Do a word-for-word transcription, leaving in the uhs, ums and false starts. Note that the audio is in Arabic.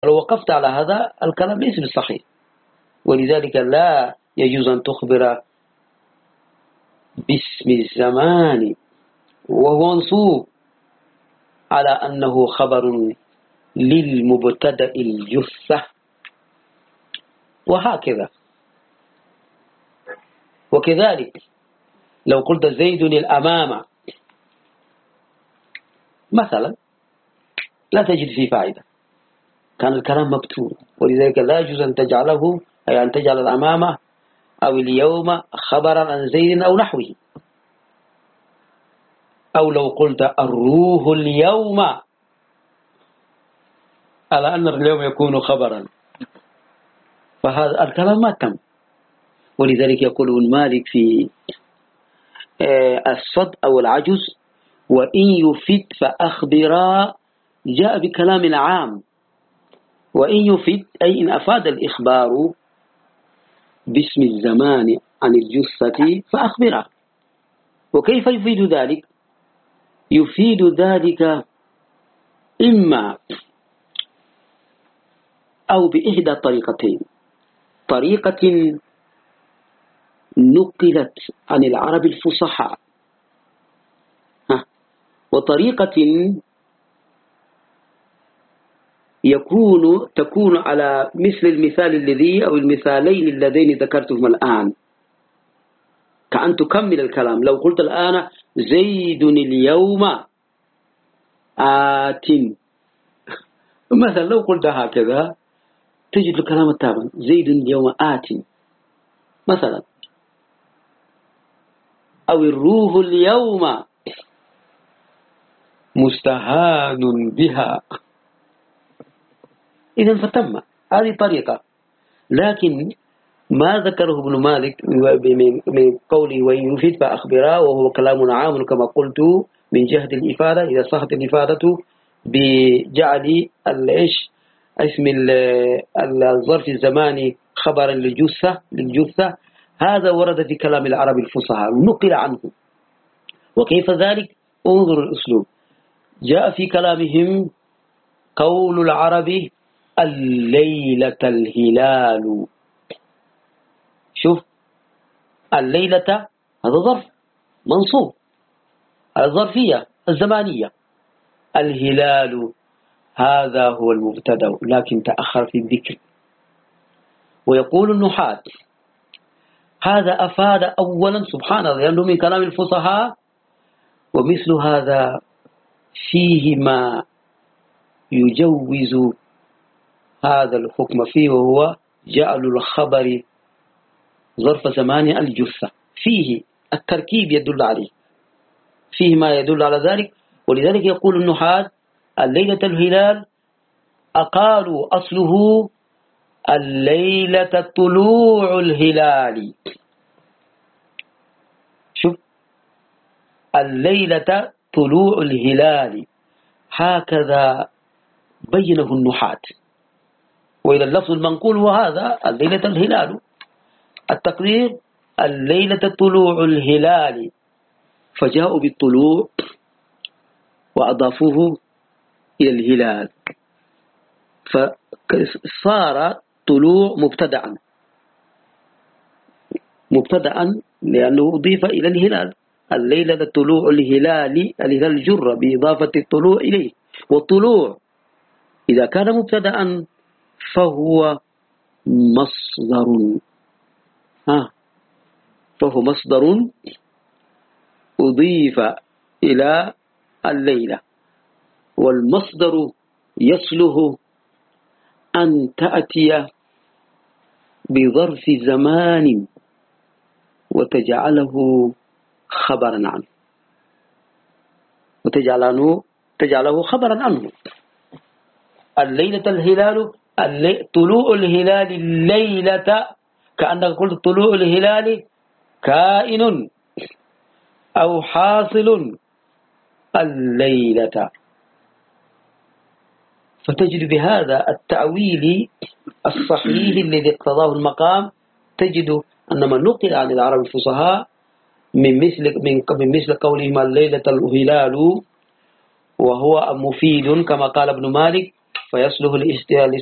لو وقفت على هذا الكلام ليس بالصحيح، ولذلك لا يجوز أن تخبر باسم الزمان وهو منصوب على أنه خبر للمبتدأ الجثة، وهكذا. وكذلك لو قلت زيد الأمام مثلا لا تجد فيه فائدة، كان الكلام مكتوب، ولذلك لا يجوز أن تجعله أي أن تجعل الأمام أو اليوم خبرا عن زيد أو نحوه. أو لو قلت الروح اليوم على أن اليوم يكون خبرا، فهذا الكلام ما تم. ولذلك يقول ابن مالك في الصد أو العجز: وإن يفد فأخبرا، جاء بكلام عام. وإن يفد أي إن أفاد الإخبار باسم الزمان عن الجثة فأخبرا. وكيف يفيد ذلك؟ يفيد ذلك إما أو بإحدى الطريقتين: طريقة نقلت عن العرب الفصحاء، وطريقة يكون تكون على مثل المثال الذي أو المثالين اللذين ذكرتهما الآن، كأن تكمل الكلام. لو قلت الآن زيد اليوم آت مثلا، لو قلت هكذا تجد الكلام التابع: زيد اليوم آت مثلا. أو الروح اليوم مستهان بها، إذن فتم. هذه طريقة. لكن ما ذكره ابن مالك من قوله وإن يفيد فأخبرا، وهو كلام عام كما قلت من جهة الإفادة، إذا صحت الإفادة بجعل الإيش اسم الظرف الزماني خبرا للجثة للجثة هذا ورد في كلام العرب الفصحى نقل عنه. وكيف ذلك؟ انظر الأسلوب. جاء في كلامهم قول العرب الليلة الهلال. شوف، الليلة هذا ظرف منصوب، الظرفية الزمانية. الهلال هذا هو المبتدأ لكن تأخر في الذكر. ويقول النحاة هذا أفاد أولا سبحان الله لأنه من كلام الفصحاء، ومثل هذا فيه ما يجوز هذا الحكم فيه، وهو جعل الخبر ظرف زمان الجثة، فيه التركيب يدل عليه، فيه ما يدل على ذلك. ولذلك يقول النحاة الليلة الهلال أقالوا أصله الليلة طلوع الهلال. شوف، الليلة طلوع الهلال هكذا بينه النحاة. وإلى اللفظ المنقول وهذا الليلة الهلال، التقدير الليلة طلوع الهلال، فجاءوا بالطلوع وأضافوه إلى الهلال، فصار طلوع مبتدعا مبتدعا لأنه أضيف إلى الهلال. الليلة طلوع الهلال، الهلال الجر بإضافة الطلوع إليه. والطلوع إذا كان مبتدعا فهو مصدر ها فهو مصدر أضيف إلى الليلة، والمصدر يصله أن تأتي بظرف زمان وتجعله خبرا عنه وتجعله تجعله خبرا عنه. الليلة الهلال اللي... طلوع الهلال الليلة، كأنك قلت طلوع الهلال كائن أو حاصل الليلة. فتجد بهذا التأويل الصحيح الذي اقتضاه المقام، تجد أن من نقل عن العرب الفصحاء من مثل من من مثل قولهم الليلة الهلال، وهو مفيد كما قال ابن مالك، فيصله